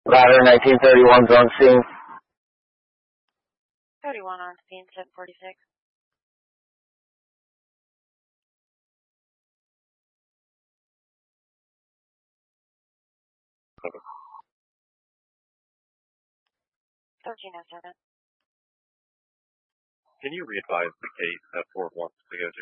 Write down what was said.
Ladder 1931's on scene. 31 on scene, 1046. Okay. 1307. Can you re-advise the case at 4 once again?